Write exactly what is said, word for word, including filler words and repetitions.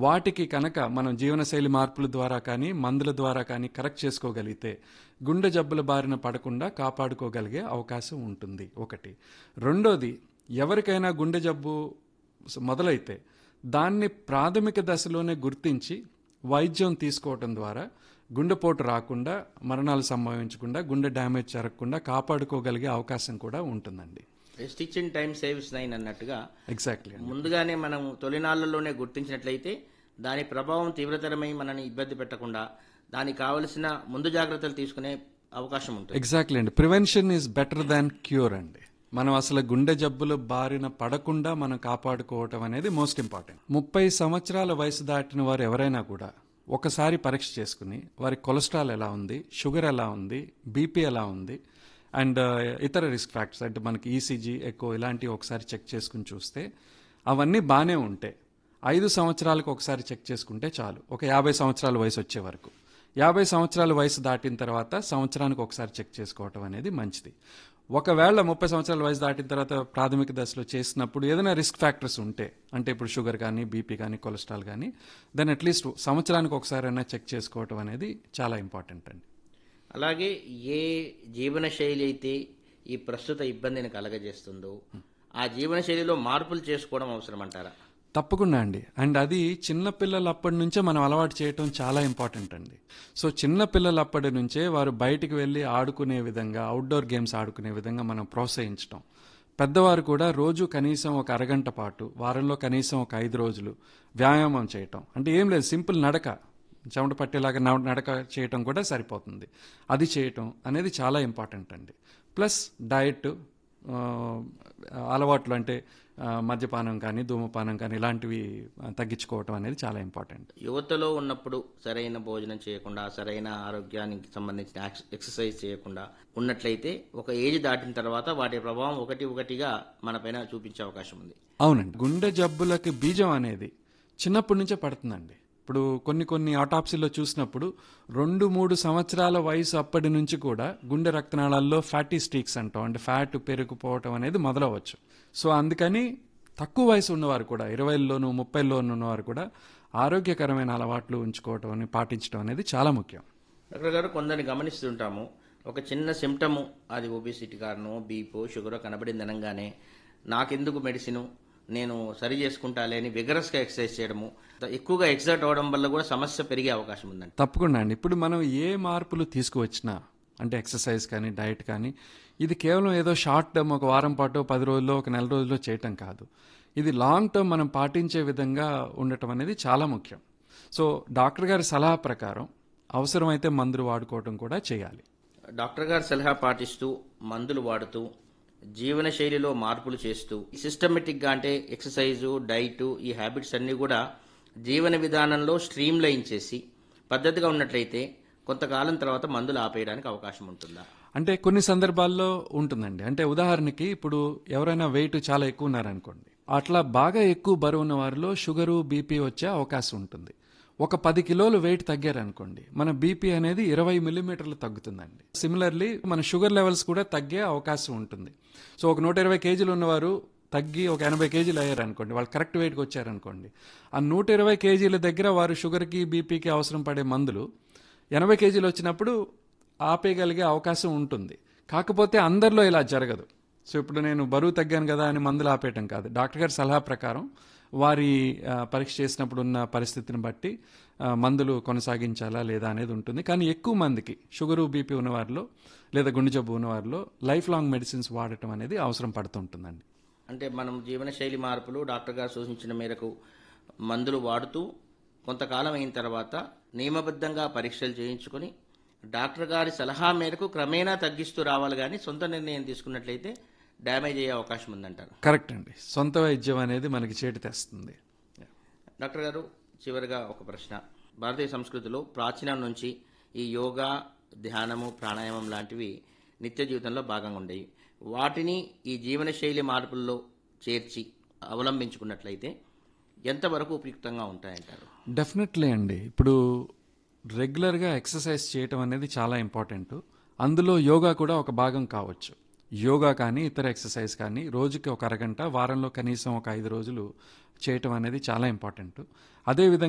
వాటికి కనుక మనం జీవనశైలి మార్పుల ద్వారా కానీ మందుల ద్వారా కానీ కరెక్ట్ చేసుకోగలిగితే గుండె జబ్బుల బారిన పడకుండా కాపాడుకోగలిగే అవకాశం ఉంటుంది. ఒకటి. రెండోది, ఎవరికైనా గుండె జబ్బు మొదలైతే దాన్ని ప్రాథమిక దశలోనే గుర్తించి వైద్యం తీసుకోవటం ద్వారా గుండెపోటు రాకుండా, మరణాలు సంభవించకుండా, గుండె డ్యామేజ్ జరగకుండా కాపాడుకోగలిగే అవకాశం కూడా ఉంటుందండి. Stitch in time saves nine అన్నట్టుగా ఎగ్జాక్ట్లీ ముందుగానే మనం తొలినాళ్లలోనే గుర్తించినట్లయితే దాని ప్రభావం తీవ్రతరమై మనని ఇబ్బంది పెట్టకుండా దానికి కావలసిన ముందు జాగ్రత్తలు తీసుకునే అవకాశం ఉంటుంది. ఎగ్జాక్ట్లీ అండి. Prevention is better than cure అండి. మనం అసలు గుండె జబ్బులు బారిన పడకుండా మనం కాపాడుకోవటం అనేది మోస్ట్ ఇంపార్టెంట్. ముప్పై సంవత్సరాల వయసు దాటిన వారు ఎవరైనా కూడా ఒకసారి పరీక్ష చేసుకుని వారి కొలెస్ట్రాల్ ఎలా ఉంది, షుగర్ ఎలా ఉంది, బీపీ ఎలా ఉంది అండ్ ఇతర రిస్క్ ఫ్యాక్టర్స్ అంటే మనకి ఈసీజీ, ఎకో ఇలాంటివి ఒకసారి చెక్ చేసుకుని చూస్తే అవన్నీ బాగానే ఉంటాయి. ఐదు సంవత్సరాలకు ఒకసారి చెక్ చేసుకుంటే చాలు, ఒక యాభై సంవత్సరాల వయసు వచ్చే వరకు. యాభై సంవత్సరాల వయసు దాటిన తర్వాత సంవత్సరానికి ఒకసారి చెక్ చేసుకోవటం అనేది మంచిది. ఒకవేళ ముప్పై సంవత్సరాల వయసు దాటిన తర్వాత ప్రాథమిక దశలో చేసినప్పుడు ఏదైనా రిస్క్ ఫ్యాక్టర్స్ ఉంటే, అంటే ఇప్పుడు షుగర్ కానీ, బీపీ కానీ, కొలెస్ట్రాల్ కానీ, దెన్ అట్లీస్ట్ సంవత్సరానికి ఒకసారి అయినా చెక్ చేసుకోవటం అనేది చాలా ఇంపార్టెంట్ అండి. అలాగే ఏ జీవన శైలి అయితే ఈ ప్రస్తుత ఇబ్బందిని కలగజేస్తుందో ఆ జీవన శైలిలో మార్పులు చేసుకోవడం అవసరం అంటారా? తప్పకుండా అండి. అండ్ అది చిన్నపిల్లలు అప్పటి నుంచే మనం అలవాటు చేయటం చాలా ఇంపార్టెంట్ అండి. సో చిన్నపిల్లలు అప్పటి నుంచే వారు బయటికి వెళ్ళి ఆడుకునే విధంగా, అవుట్డోర్ గేమ్స్ ఆడుకునే విధంగా మనం ప్రోత్సహించడం. పెద్దవారు కూడా రోజు కనీసం ఒక అరగంట పాటు, వారంలో కనీసం ఒక ఐదు రోజులు వ్యాయామం చేయటం. అంటే ఏం లేదు, సింపుల్ నడక, చెమట పట్టేలాగా నడక చేయటం కూడా సరిపోతుంది. అది చేయటం అనేది చాలా ఇంపార్టెంట్ అండి. ప్లస్ డయట్ అలవాట్లు, అంటే మద్యపానం కానీ, ధూమపానం కానీ ఇలాంటివి తగ్గించుకోవటం అనేది చాలా ఇంపార్టెంట్. యువతలో ఉన్నప్పుడు సరైన భోజనం చేయకుండా, సరైన ఆరోగ్యానికి సంబంధించిన ఎక్సర్సైజ్ చేయకుండా ఉన్నట్లయితే ఒక ఏజ్ దాటిన తర్వాత వాటి ప్రభావం ఒకటి ఒకటిగా మన పైన చూపించే అవకాశం ఉంది. అవునండి. గుండె జబ్బులకి బీజం అనేది చిన్నప్పటి నుంచే పడుతుందండి. ఇప్పుడు కొన్ని కొన్ని ఆటాప్సీలో చూసినప్పుడు రెండు మూడు సంవత్సరాల వయసు అప్పటి నుంచి కూడా గుండె రక్తనాళాల్లో ఫ్యాటీ స్ట్రీక్స్ అంటాం, అంటే ఫ్యాట్ పెరిగిపోవటం అనేది మొదలవచ్చు. సో అందుకని తక్కువ వయసు ఉన్నవారు కూడా, ఇరవైలోను ముప్పైలోను ఉన్నవారు కూడా ఆరోగ్యకరమైన అలవాట్లు ఉంచుకోవటం అని పాటించడం అనేది చాలా ముఖ్యం. డాక్టర్ గారు, కొందరిని గమనిస్తుంటాము, ఒక చిన్న సిమ్టము, అది ఒబిసిటీ కారణం, బీపో షుగరో కనబడింది అనగానే నాకెందుకు మెడిసిన్, నేను సరి చేసుకుంటాలే అని విగరస్గా ఎక్సర్సైజ్ చేయడము, ఎక్కువగా ఎక్సర్ట్ అవ్వడం వల్ల కూడా సమస్య పెరిగే అవకాశం ఉందండి. తప్పకుండా అండి. ఇప్పుడు మనం ఏ మార్పులు తీసుకువచ్చినా, అంటే ఎక్సర్సైజ్ కానీ, డైట్ కానీ, ఇది కేవలం ఏదో షార్ట్ టర్మ్ ఒక వారం పాటు, పది రోజుల్లో, ఒక నెల రోజుల్లో చేయటం కాదు. ఇది లాంగ్ టర్మ్ మనం పాటించే విధంగా ఉండటం అనేది చాలా ముఖ్యం. సో డాక్టర్ గారి సలహా ప్రకారం అవసరమైతే మందులు వాడుకోవటం కూడా చేయాలి. డాక్టర్ గారి సలహా పాటిస్తూ, మందులు వాడుతూ, జీవన శైలిలో మార్పులు చేస్తూ, సిస్టమేటిక్గా అంటే ఎక్సర్సైజు, డైటు, ఈ హ్యాబిట్స్ అన్నీ కూడా జీవన విధానంలో స్ట్రీమ్ లైన్ చేసి పద్ధతిగా ఉన్నట్లయితే కొంతకాలం తర్వాత మందులు ఆపేయడానికి అవకాశం ఉంటుందా? అంటే కొన్ని సందర్భాల్లో ఉంటుందండి. అంటే ఉదాహరణకి ఇప్పుడు ఎవరైనా వెయిట్ చాలా ఎక్కువ ఉన్నారనుకోండి, అట్లా బాగా ఎక్కువ బరువు ఉన్న వారిలో షుగరు, బీపీ వచ్చే అవకాశం ఉంటుంది. ఒక పది కిలోలు వెయిట్ తగ్గారనుకోండి, మన బీపీ అనేది ఇరవై మిల్లీమీటర్లు తగ్గుతుందండి. సిమిలర్లీ మన షుగర్ లెవెల్స్ కూడా తగ్గే అవకాశం ఉంటుంది. సో ఒక నూట ఇరవై కేజీలు ఉన్నవారు తగ్గి ఒక ఎనభై కేజీలు అయ్యారనుకోండి, వాళ్ళు కరెక్ట్ వెయిట్కి వచ్చారనుకోండి, ఆ నూట ఇరవై కేజీల దగ్గర వారు షుగర్కి, బీపీకి అవసరం పడే మందులు ఎనభై కేజీలు వచ్చినప్పుడు ఆపేయగలిగే అవకాశం ఉంటుంది. కాకపోతే అందరిలో ఇలా జరగదు. సో ఇప్పుడు నేను బరువు తగ్గాను కదా అని మందులు ఆపేయటం కాదు. డాక్టర్ గారి సలహా ప్రకారం వారి పరీక్ష చేసినప్పుడు ఉన్న పరిస్థితిని బట్టి మందులు కొనసాగించాలా లేదా అనేది ఉంటుంది. కానీ ఎక్కువ మందికి షుగరు, బీపీ ఉన్నవారిలో లేదా గుండె జబ్బు ఉన్నవారిలో లైఫ్ లాంగ్ మెడిసిన్స్ వాడటం అనేది అవసరం పడుతుంటుందండి. అంటే మనం జీవనశైలి మార్పులు డాక్టర్ గారు సూచించిన మేరకు మందులు వాడుతూ కొంతకాలం అయిన తర్వాత నియమబద్ధంగా పరీక్షలు చేయించుకొని డాక్టర్ గారి సలహా మేరకు క్రమేణా తగ్గిస్తూ రావాలి, కానీ సొంత నిర్ణయం తీసుకున్నట్లయితే డ్యామేజ్ అయ్యే అవకాశం ఉందంటారు. కరెక్ట్ అండి. సొంత వైద్యం అనేది మనకి చేటు తెస్తుంది. డాక్టర్ గారు, చివరిగా ఒక ప్రశ్న. భారతీయ సంస్కృతిలో ప్రాచీనం నుంచి ఈ యోగా, ధ్యానము, ప్రాణాయామం లాంటివి నిత్య జీవితంలో భాగంగా ఉండేవి. వాటిని ఈ జీవనశైలి మార్పుల్లో చేర్చి అవలంబించుకున్నట్లయితే ఎంతవరకు ఉపయుక్తంగా ఉంటాయంటారు? డెఫినెట్లీ అండి. ఇప్పుడు రెగ్యులర్గా ఎక్సర్సైజ్ చేయటం అనేది చాలా ఇంపార్టెంట్. అందులో యోగా కూడా ఒక భాగం కావచ్చు. యోగా కానీ, ఇతర ఎక్సర్సైజ్ కానీ రోజుకి ఒక అరగంట, వారంలో కనీసం ఒక ఐదు రోజులు చేయటం అనేది చాలా ఇంపార్టెంట్. అదేవిధంగా